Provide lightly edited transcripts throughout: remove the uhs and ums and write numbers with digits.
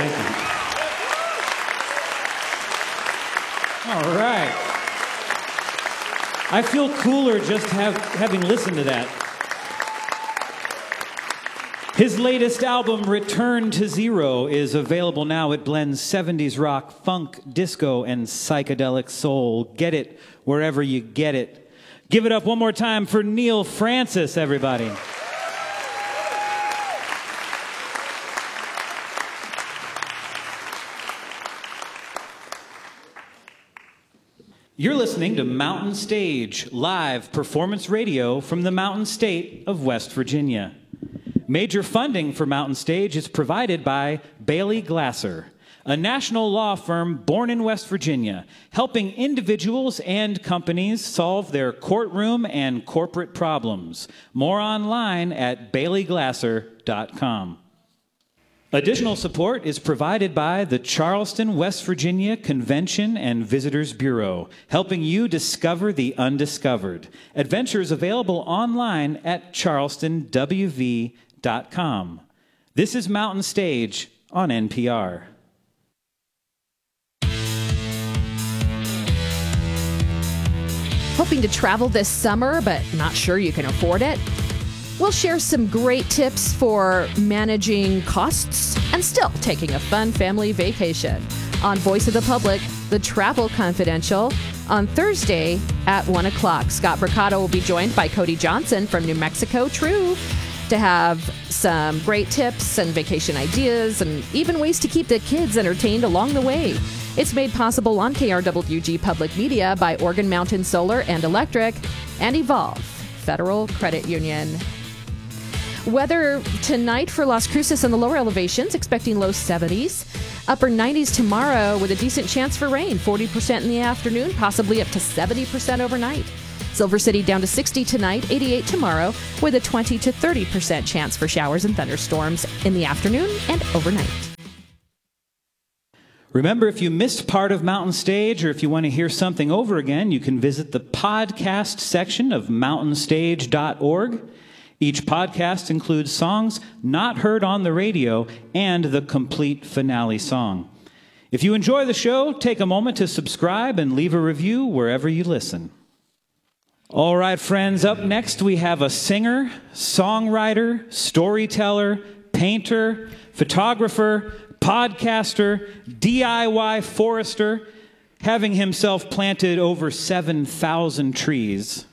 Thank you. All right. I feel cooler just having listened to that. His latest album, Return to Zero, is available now. It blends 70s rock, funk, disco, and psychedelic soul. Get it wherever you get it. Give it up one more time for Neil Francis, everybody. You're listening to Mountain Stage, live performance radio from the Mountain State of West Virginia. Major funding for Mountain Stage is provided by Bailey Glasser, a national law firm born in West Virginia, helping individuals and companies solve their courtroom and corporate problems. More online at baileyglasser.com. Additional support is provided by the Charleston, West Virginia Convention and Visitors Bureau, helping you discover the undiscovered. Adventures available online at charlestonwv.com. This is Mountain Stage on NPR. Hoping to travel this summer, but not sure you can afford it? We'll share some great tips for managing costs and still taking a fun family vacation on Voice of the Public, The Travel Confidential, on Thursday at 1 o'clock. Scott Brocato will be joined by Cody Johnson from New Mexico True to have some great tips and vacation ideas and even ways to keep the kids entertained along the way. It's made possible on KRWG Public Media by Organ Mountain Solar and Electric and Evolve Federal Credit Union. Weather tonight for Las Cruces and the lower elevations, expecting low 70s. Upper 90s tomorrow with a decent chance for rain, 40% in the afternoon, possibly up to 70% overnight. Silver City down to 60 tonight, 88 tomorrow, with a 20 to 30% chance for showers and thunderstorms in the afternoon and overnight. Remember, if you missed part of Mountain Stage or if you want to hear something over again, you can visit the podcast section of mountainstage.org. Each podcast includes songs not heard on the radio and the complete finale song. If you enjoy the show, take a moment to subscribe and leave a review wherever you listen. All right, friends, up next we have a singer, songwriter, storyteller, painter, photographer, podcaster, DIY forester, having himself planted over 7,000 trees.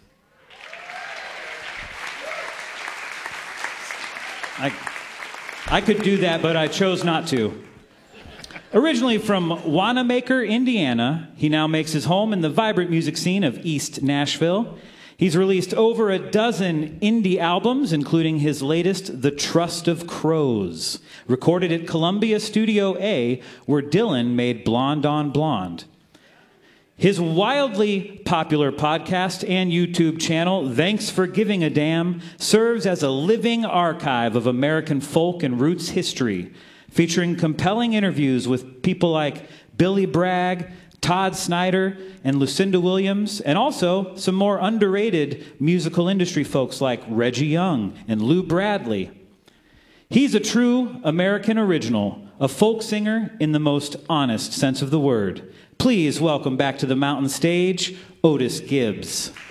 I could do that, but I chose not to. Originally from Wanamaker, Indiana, he now makes his home in the vibrant music scene of East Nashville. He's released over a dozen indie albums, including his latest, The Trust of Crows, recorded at Columbia Studio A, where Dylan made Blonde on Blonde. His wildly popular podcast and YouTube channel, Thanks for Giving a Damn, serves as a living archive of American folk and roots history, featuring compelling interviews with people like Billy Bragg, Todd Snyder, and Lucinda Williams, and also some more underrated musical industry folks like Reggie Young and Lou Bradley. He's a true American original, a folk singer in the most honest sense of the word. Please welcome back to the Mountain Stage, Otis Gibbs.